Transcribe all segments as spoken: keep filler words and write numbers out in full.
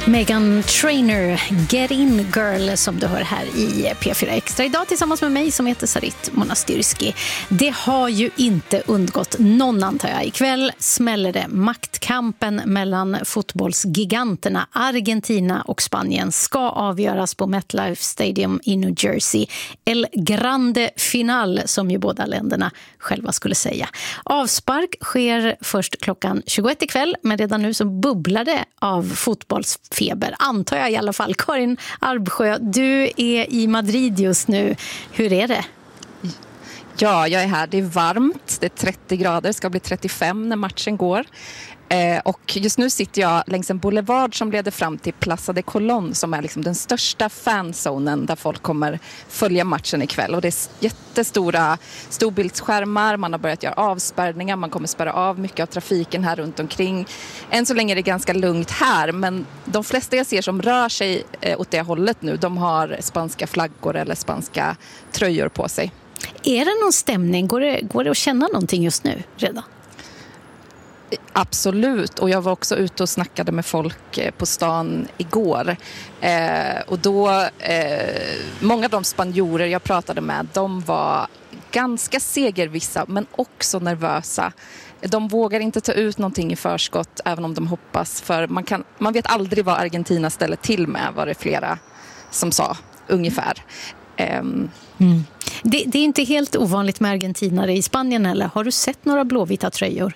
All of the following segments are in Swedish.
Meghan Trainor, Get In Girl, som du hör här i P fyra Extra idag tillsammans med mig som heter Sarit Monastyrski. Det har ju inte undgått någon, antar jag. Ikväll smäller det. Maktkampen mellan fotbollsgiganterna Argentina och Spanien ska avgöras på MetLife Stadium i New Jersey. El Grande Final, som ju båda länderna själva skulle säga. Avspark sker först klockan tjugoett ikväll, men redan nu så bubblar det av fotbollsfeber, antar jag i alla fall. Karin Arbsjö, du är i Madrid just nu. Hur är det? Ja, jag är här. Det är varmt. Det är trettio grader. Ska bli trettiofem när matchen går. Eh, och just nu sitter jag längs en boulevard som leder fram till Plaza de Colón, som är liksom den största fanzonen där folk kommer följa matchen ikväll. Och det är jättestora storbildsskärmar. Man har börjat göra avspärrningar. Man kommer spärra av mycket av trafiken här runt omkring. Än så länge är det ganska lugnt här, men de flesta jag ser som rör sig eh, åt det hållet nu, de har spanska flaggor eller spanska tröjor på sig. Är det någon stämning? Går det, går det att känna någonting just nu redan? Absolut, och jag var också ute och snackade med folk på stan igår. Eh, och då, eh, många av de spanjorer jag pratade med, de var ganska segervissa men också nervösa. De vågar inte ta ut någonting i förskott även om de hoppas, för man, kan, man vet aldrig vad Argentina ställer till med, var det flera som sa ungefär. Eh, mm. det, det är inte helt ovanligt med argentinare i Spanien, eller? Har du sett några blåvita tröjor?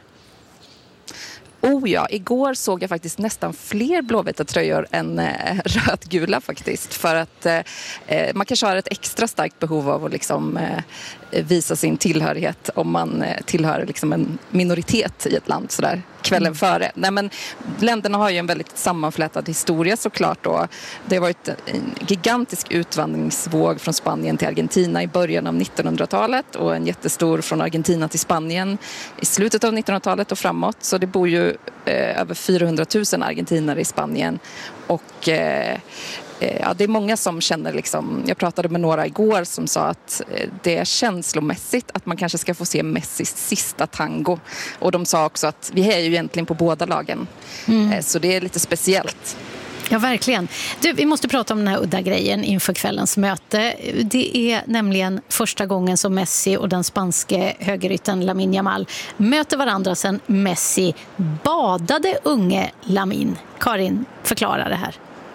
Oh ja, igår såg jag faktiskt nästan fler blåvita tröjor än eh, rödgula faktiskt. För att eh, man kanske har ett extra starkt behov av att liksom, eh, visa sin tillhörighet om man eh, tillhör liksom en minoritet i ett land sådär kvällen mm. före. Nej, men länderna har ju en väldigt sammanflätad historia såklart då. Det har varit en gigantisk utvandringsvåg från Spanien till Argentina i början av nittonhundratalet och en jättestor från Argentina till Spanien i slutet av nittonhundratalet och framåt. Så det bor ju eh, över fyrahundratusen argentinare i Spanien och eh, ja, det är många som känner liksom, jag pratade med några igår som sa att det är känslomässigt att man kanske ska få se Messis sista tango. Och de sa också att vi är ju egentligen på båda lagen. Mm. Så det är lite speciellt. Ja, verkligen. Du, vi måste prata om den här udda grejen inför kvällens möte. Det är nämligen första gången som Messi och den spanske högerytten Lamine Yamal möter varandra sedan Messi badade unge Lamine. Karin, förklara det här.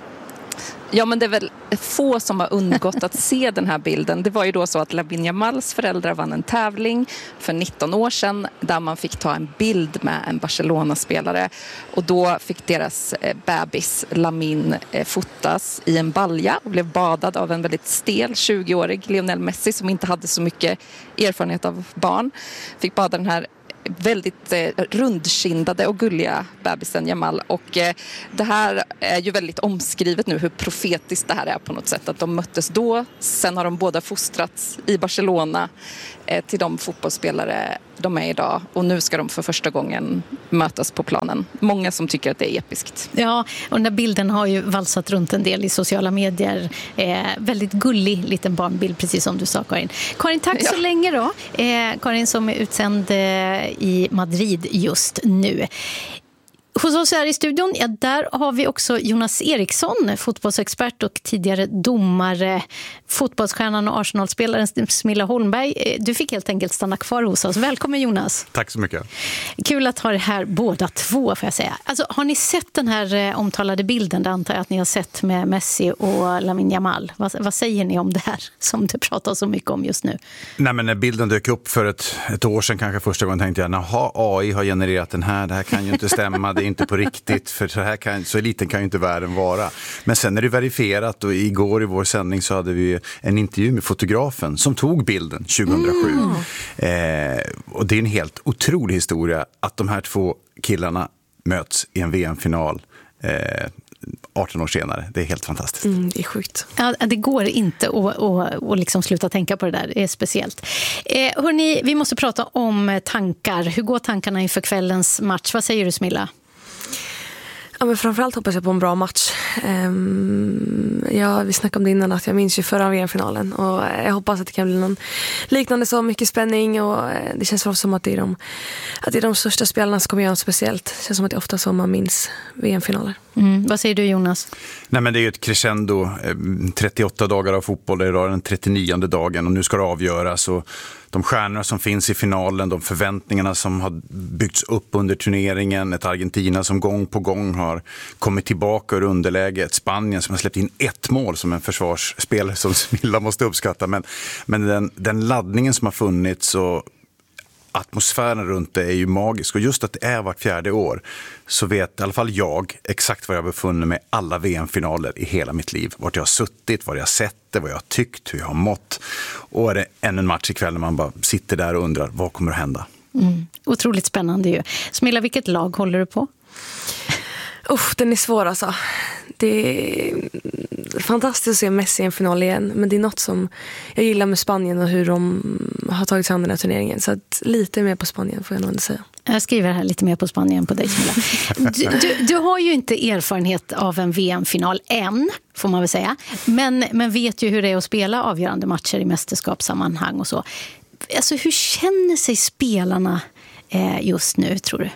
Ja, men det är väl få som har undgått att se den här bilden. Det var ju då så att Lamine Yamals föräldrar vann en tävling för nitton år sedan där man fick ta en bild med en Barcelona-spelare. Och då fick deras bebis Lamine fotas i en balja och blev badad av en väldigt stel tjugoårig Lionel Messi som inte hade så mycket erfarenhet av barn. Fick bada den här väldigt eh, rundkindade och gulliga bebisen Yamal, och eh, det här är ju väldigt omskrivet nu hur profetiskt det här är på något sätt, att de möttes då, sen har de båda fostrats i Barcelona eh, till de fotbollsspelare de är idag, och nu ska de för första gången mötas på planen. Många som tycker att det är episkt. Ja, och den där bilden har ju valsat runt en del i sociala medier. Eh, väldigt gullig liten barnbild, precis som du sa, Karin. Karin, tack ja. så länge då. Eh, Karin som är utsänd eh, i Madrid just nu. Hos oss här i studion, ja, där har vi också Jonas Eriksson, fotbollsexpert och tidigare domare, fotbollsstjärnan och Arsenal-spelaren Smilla Holmberg. Du fick helt enkelt stanna kvar hos oss. Välkommen, Jonas. Tack så mycket. Kul att ha det här båda två, får jag säga. Alltså, har ni sett den här eh, omtalade bilden? Det antar jag att ni har sett med Messi och Lamine Yamal. Vad, vad säger ni om det här som du pratar så mycket om just nu? Nej, men när bilden dök upp för ett, ett år sedan kanske första gången tänkte jag, naha, A I har genererat den här, det här kan ju inte stämma. Det är inte på riktigt, för så här kan, så liten kan ju inte världen vara. Men sen är det verifierat, och igår i vår sändning så hade vi en intervju med fotografen som tog bilden tjugohundrasju. Mm. Eh, och det är en helt otrolig historia att de här två killarna möts i en V M-final eh, arton år senare. Det är helt fantastiskt. Mm, det är sjukt. Ja, det går inte att, att, att liksom sluta tänka på det där. Det är speciellt. Eh, hörni, vi måste prata om tankar. Hur går tankarna inför kvällens match? Vad säger du, Smilla? Ja, men framförallt hoppas jag på en bra match. Um, ja, vi snackade om det innan, att jag minns ju förra V M-finalen. Och jag hoppas att det kan bli någon liknande, så mycket spänning. Och det känns för oss som att det är de, att det är de största spelarna som kommer göra något speciellt. Det känns som att det är ofta så man minns V M-finaler. Mm. Vad säger du, Jonas? Nej, men det är ju ett crescendo. trettioåtta dagar av fotboll, det är idag den trettionionde dagen och nu ska det avgöras. Och de stjärnor som finns i finalen, de förväntningarna som har byggts upp under turneringen, ett Argentina som gång på gång har kommit tillbaka ur underläge, ett Spanien som har släppt in ett mål som en försvarsspelare som Smilla måste uppskatta. Men, men den, den laddningen som har funnits och atmosfären runt det är ju magisk. Och just att det är vart fjärde år så vet i alla fall jag exakt var jag befunnit mig alla V M-finaler i hela mitt liv. Vart jag har suttit, var jag har sett det, vad jag har tyckt, hur jag har mått. Och är det ännu en match ikväll när man bara sitter där och undrar vad kommer att hända. Mm. Otroligt spännande ju. Smilla, vilket lag håller du på? Usch, den är svår alltså. Det är fantastiskt att se Messi i en final igen. Men det är något som jag gillar med Spanien och hur de har tagit sig an den här turneringen. Så att lite mer på Spanien får jag nog ändå säga. Jag skriver här lite mer på Spanien på dig, Smilla. Du, du, du har ju inte erfarenhet av en V M-final än, får man väl säga. Men, men vet ju hur det är att spela avgörande matcher i mästerskapssammanhang och så. Alltså, hur känner sig spelarna eh, just nu, tror du?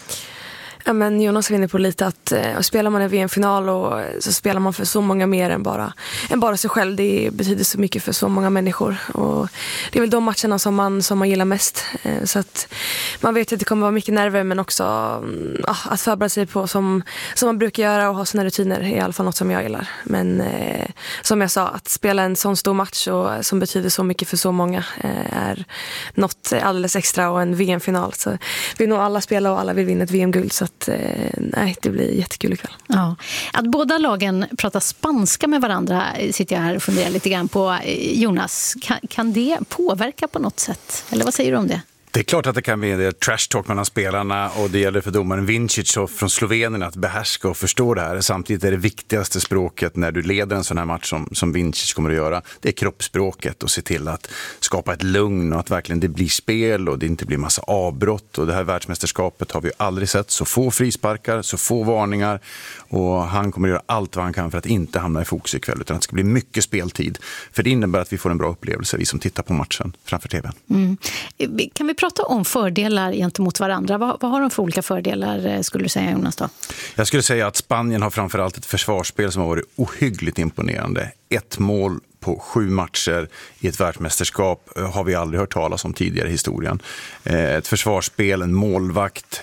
Ja, men Jonas var inne på lite att eh, spelar man en V M-final och så spelar man för så många mer än bara, än bara sig själv. Det betyder så mycket för så många människor. Och det är väl de matcherna som man, som man gillar mest. Eh, så att man vet att det kommer vara mycket nerver, men också ah, att förbereda sig på som, som man brukar göra och ha sina rutiner är i alla fall något som jag gillar. Men eh, som jag sa, att spela en sån stor match och, som betyder så mycket för så många eh, är något alldeles extra, och en V M-final. Så vill nog alla spela och alla vill vinna ett V M-guld, så att nej, det blir jättekul ikväll. Ja. Att båda lagen pratar spanska med varandra sitter jag här och funderar lite grann på. Jonas, kan, kan det påverka på något sätt? Eller vad säger du om det? Det är klart att det kan bli en del trash talk mellan spelarna, och det gäller för domaren Vincic och från Slovenien att behärska och förstå det här. Samtidigt är det viktigaste språket när du leder en sån här match som, som Vincic kommer att göra, det är kroppsspråket, och se till att skapa ett lugn och att verkligen det blir spel och det inte blir massa avbrott. Och det här världsmästerskapet har vi aldrig sett så få frisparkar, så få varningar, och han kommer att göra allt vad han kan för att inte hamna i fokus ikväll, utan att det ska bli mycket speltid. För det innebär att vi får en bra upplevelse, vi som tittar på matchen framför tvn. Mm. Kan vi prata om fördelar gentemot varandra? Vad, vad har de för olika fördelar, skulle du säga, Jonas? Då? Jag skulle säga att Spanien har framförallt ett försvarsspel som har varit ohyggligt imponerande. Ett mål på sju matcher i ett världsmästerskap har vi aldrig hört talas om tidigare i historien. Ett försvarsspel, en målvakt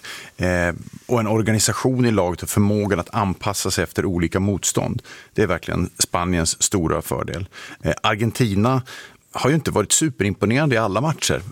och en organisation i laget och förmågan att anpassa sig efter olika motstånd. Det är verkligen Spaniens stora fördel. Argentina har ju inte varit superimponerande i alla matcher.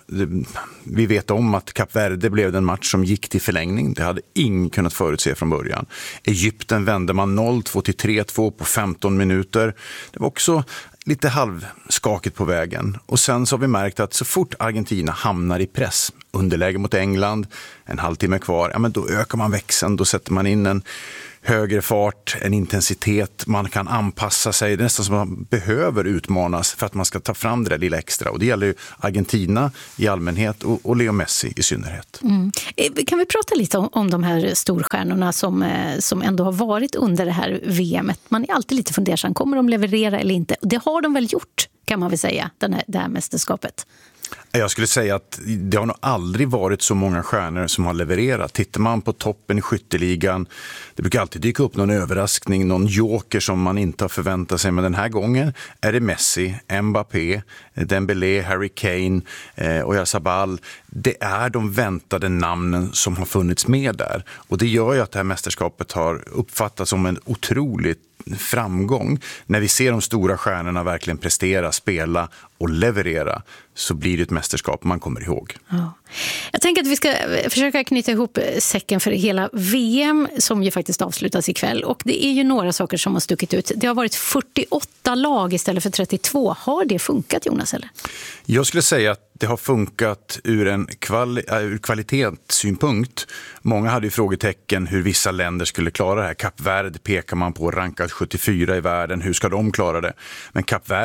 Vi vet om att Kap Verde blev den match som gick till förlängning. Det hade ingen kunnat förutse från början. Egypten vände man noll två till tre två på femton minuter. Det var också lite halvskakigt på vägen. Och sen så har vi märkt att så fort Argentina hamnar i press, underläge mot England, en halvtimme kvar, ja, men då ökar man växeln, då sätter man in en högre fart, en intensitet, man kan anpassa sig. Det är nästan som man behöver utmanas för att man ska ta fram det där lilla extra. Och det gäller ju Argentina i allmänhet och, och Leo Messi i synnerhet. Mm. Kan vi prata lite om, om de här storstjärnorna som, som ändå har varit under det här V M-et? Man är alltid lite fundersam, kommer de leverera eller inte? Det har de väl gjort, kan man väl säga, den här, det här mästerskapet. Jag skulle säga att det har nog aldrig varit så många stjärnor som har levererat. Tittar man på toppen i skytteligan, det brukar alltid dyka upp någon överraskning, någon joker som man inte har förväntat sig. Men den här gången är det Messi, Mbappé, Dembélé, Harry Kane eh, och Oyarzabal. Det är de väntade namnen som har funnits med där. Och det gör ju att det här mästerskapet har uppfattats som en otroligt framgång. När vi ser de stora stjärnorna verkligen prestera, spela och leverera, så blir det ett mästerskap man kommer ihåg. Ja. Jag tänker att vi ska försöka knyta ihop säcken för hela V M som ju faktiskt avslutas ikväll. Och det är ju några saker som har stuckit ut. Det har varit fyrtioåtta lag istället för trettiotvå. Har det funkat, Jonas, eller? Jag skulle säga att det har funkat ur en kvali- ur kvalitetssynpunkt. Många hade ju frågetecken hur vissa länder skulle klara det här. Kap Verde pekar man på, rankat sjuttiofyra i världen. Hur ska de klara det? Men Kap Verde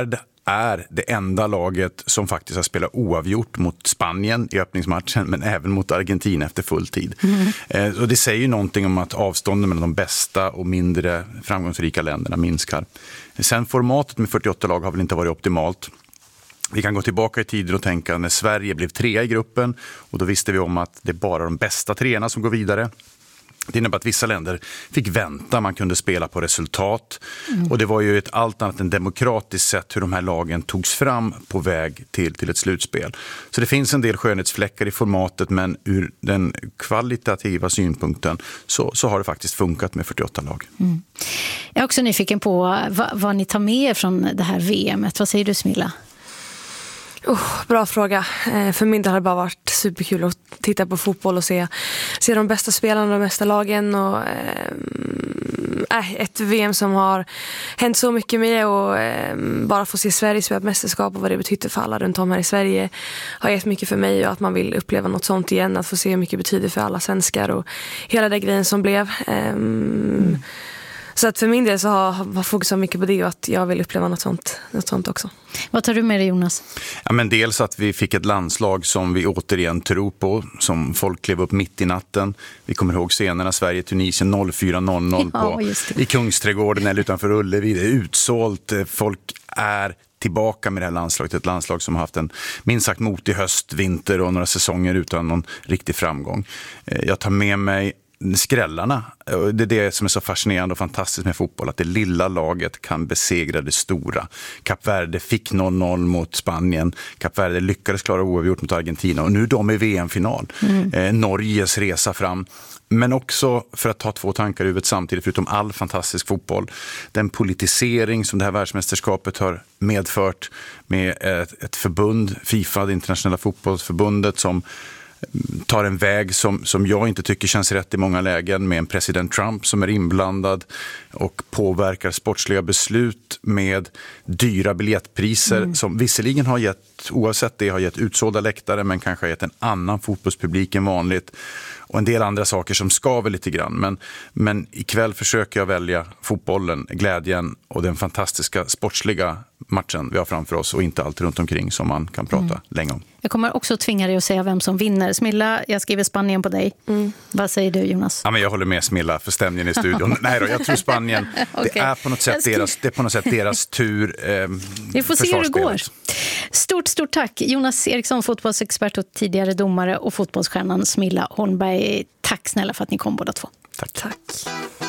är det enda laget som faktiskt har spelat oavgjort mot Spanien i öppningsmatchen, men även mot Argentina efter full tid. Mm. Eh, och det säger ju någonting om att avstånden mellan de bästa och mindre framgångsrika länderna minskar. Sen formatet med fyrtioåtta lag har väl inte varit optimalt. Vi kan gå tillbaka i tiden och tänka när Sverige blev trea i gruppen, och då visste vi om att det är bara de bästa treorna som går vidare. Det innebär att vissa länder fick vänta, man kunde spela på resultat. Mm. Och det var ju ett allt annat än demokratiskt sätt hur de här lagen togs fram på väg till, till ett slutspel. Så det finns en del skönhetsfläckar i formatet, men ur den kvalitativa synpunkten så, så har det faktiskt funkat med fyrtioåtta lag. Mm. Jag är också nyfiken på vad, vad ni tar med er från det här V M:et. Vad säger du, Smilla? Oh, bra fråga. Eh, för min del har det bara varit superkul att titta på fotboll och se, se de bästa spelarna, de bästa lagen. Och, eh, ett V M som har hänt så mycket med, och eh, bara få se Sverige spela ett mästerskap och vad det betyder för alla runt om här i Sverige har gett mycket för mig, och att man vill uppleva något sånt igen, att få se hur mycket det betyder för alla svenskar och hela den grejen som blev. Eh, mm. Så att för min del så har, har fokus mycket på det, och att jag vill uppleva något sånt, något sånt också. Vad tar du med dig, Jonas? Ja, men dels att vi fick ett landslag som vi återigen tror på, som folk klev upp mitt i natten. Vi kommer ihåg scenerna Sverige-Tunisien noll fyra noll noll ja, på, i Kungsträdgården eller utanför Ullevi. Det är utsålt, folk är tillbaka med det här landslaget. Ett landslag som har haft en minst sagt motig höst, vinter och några säsonger utan någon riktig framgång. Jag tar med mig skrällarna. Det är det som är så fascinerande och fantastiskt med fotboll, att det lilla laget kan besegra det stora. Kap Verde fick noll noll mot Spanien. Kap Verde lyckades klara oavgjort mot Argentina, och nu är de i V M-final. Mm. Eh, Norges resa fram. Men också, för att ta två tankar i huvudet samtidigt, förutom all fantastisk fotboll, den politisering som det här världsmästerskapet har medfört med ett, ett förbund, FIFA, det internationella fotbollsförbundet, som tar en väg som, som jag inte tycker känns rätt i många lägen, med en president Trump som är inblandad och påverkar sportsliga beslut med dyra biljettpriser mm. som visserligen har gett, oavsett det, har gett utsålda läktare, men kanske har gett en annan fotbollspublik än vanligt. Och en del andra saker som skaver lite grann. Men, men ikväll försöker jag välja fotbollen, glädjen och den fantastiska sportsliga matchen vi har framför oss, och inte allt runt omkring som man kan prata mm. länge om. Jag kommer också tvinga dig att säga vem som vinner. Smilla, jag skriver Spanien på dig. Mm. Vad säger du, Jonas? Ja, men jag håller med Smilla för stämningen i studion. Nej då, jag tror Spanien. Okay. Det är på något sätt deras, det är på något sätt deras tur. Eh, vi får se hur det går. Stort, stort tack. Jonas Eriksson, fotbollsexpert och tidigare domare, och fotbollsstjärnan Smilla Holmberg. Tack snälla för att ni kom båda två. Tack. Tack.